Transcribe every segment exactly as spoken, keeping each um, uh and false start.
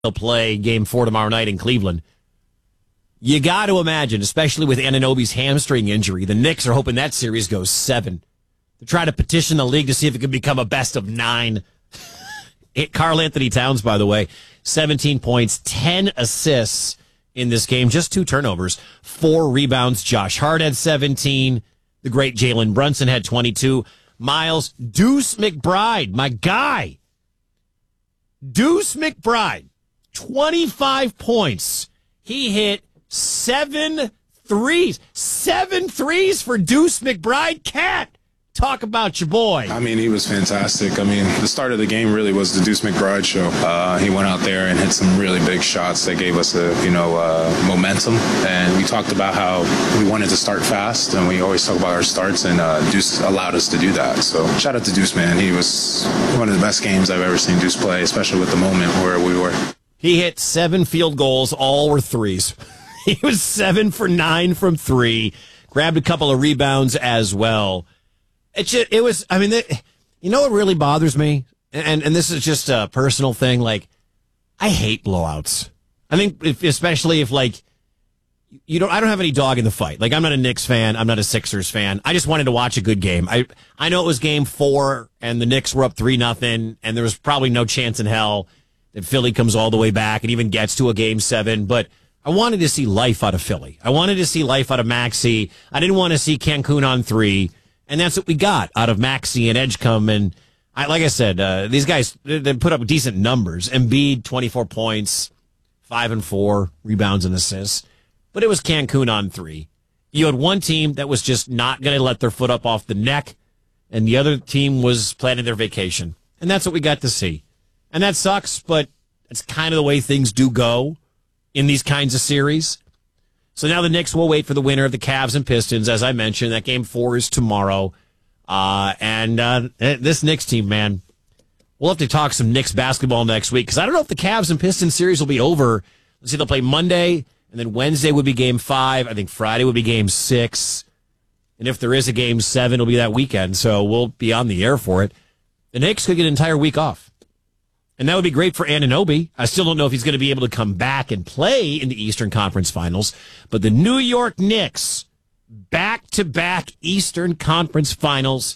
They'll play game four tomorrow night in Cleveland. You got to imagine, especially with Anunoby's hamstring injury, the Knicks are hoping that series goes seven. They're trying to petition the league to see if it can become a best of nine. It, Karl Anthony Towns, by the way, seventeen points, ten assists in this game, just two turnovers, four rebounds. Josh Hart had seventeen. The great Jalen Brunson had twenty-two. Miles Deuce McBride, my guy. Deuce McBride, twenty-five points. He hit seven threes. Seven threes for Deuce McBride. Cat, talk about your boy. I mean, he was fantastic. I mean, the start of the game really was the Deuce McBride show. Uh, he went out there and hit some really big shots that gave us, a, you know, uh, momentum. And we talked about how we wanted to start fast, and we always talk about our starts, and uh, Deuce allowed us to do that. So shout out to Deuce, man. He was one of the best games I've ever seen Deuce play, especially with the moment where we were. He hit seven field goals. All were threes. He was seven for nine from three. Grabbed a couple of rebounds as well. It just, it was, I mean, it, you know what really bothers me? And and this is just a personal thing. Like, I hate blowouts. I think if, especially if, like, you don't, I don't have any dog in the fight. Like, I'm not a Knicks fan. I'm not a Sixers fan. I just wanted to watch a good game. I I know it was game four, and the Knicks were up three nothing, and there was probably no chance in hell that Philly comes all the way back and even gets to a game seven. But I wanted to see life out of Philly. I wanted to see life out of Maxey. I didn't want to see Cancun on three. And that's what we got out of Maxey and Edgecombe. And I, like I said, uh, these guys, they put up decent numbers. Embiid, twenty-four points, five and four, rebounds and assists. But it was Cancun on three. You had one team that was just not going to let their foot up off the neck, and the other team was planning their vacation. And that's what we got to see. And that sucks, but it's kind of the way things do go in these kinds of series. So now the Knicks will wait for the winner of the Cavs and Pistons. As I mentioned, that game four is tomorrow. Uh, and uh, this Knicks team, man, we'll have to talk some Knicks basketball next week, because I don't know if the Cavs and Pistons series will be over. Let's see, they'll play Monday, and then Wednesday would be game five. I think Friday would be game six. And if there is a game seven, it'll be that weekend. So we'll be on the air for it. The Knicks could get an entire week off. And that would be great for Anunoby. I still don't know if he's going to be able to come back and play in the Eastern Conference Finals. But the New York Knicks, back-to-back Eastern Conference Finals.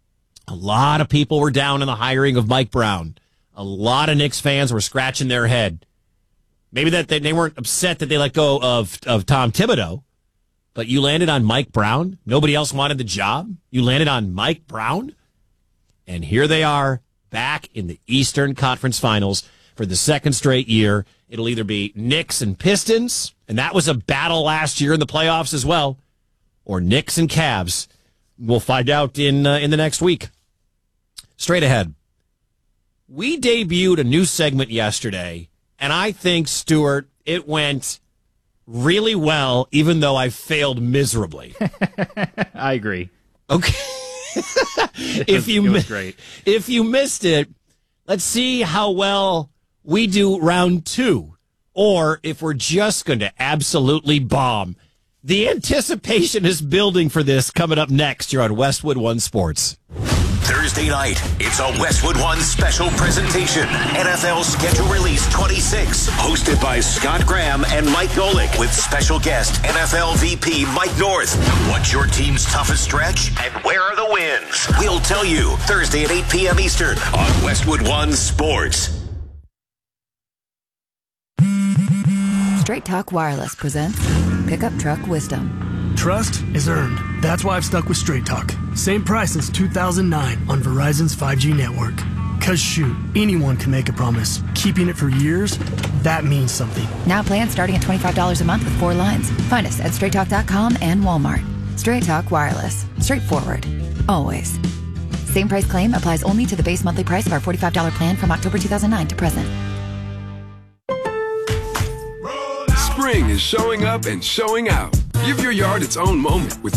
A lot of people were down on the hiring of Mike Brown. A lot of Knicks fans were scratching their head. Maybe that they weren't upset that they let go of, of Tom Thibodeau. But you landed on Mike Brown? Nobody else wanted the job? You landed on Mike Brown? And here they are, back in the Eastern Conference Finals for the second straight year. It'll either be Knicks and Pistons, and that was a battle last year in the playoffs as well, or Knicks and Cavs. We'll find out in uh, in the next week. Straight ahead. We debuted a new segment yesterday, and I think, Stuart, it went really well, even though I failed miserably. I agree. Okay. It if was, you it was mi- great. If you missed it, let's see how well we do round two, or if we're just going to absolutely bomb. The anticipation is building for this coming up next here on Westwood One Sports. Thursday night, it's a Westwood One special presentation. N F L Schedule Release twenty-six, hosted by Scott Graham and Mike Golick, with special guest N F L V P Mike North. What's your team's toughest stretch, and where are the wins? We'll tell you Thursday at eight p.m. Eastern on Westwood One Sports. Straight Talk Wireless presents Pickup Truck Wisdom. Trust is earned. That's why I've stuck with Straight Talk. Same price since two thousand nine on Verizon's five G network. Cause shoot, anyone can make a promise. Keeping it for years, that means something. Now plans starting at twenty-five dollars a month with four lines. Find us at straight talk dot com and Walmart. Straight Talk Wireless. Straightforward. Always. Same price claim applies only to the base monthly price of our forty-five dollars plan from October two thousand nine to present. Spring is showing up and showing out. Give your yard its own moment with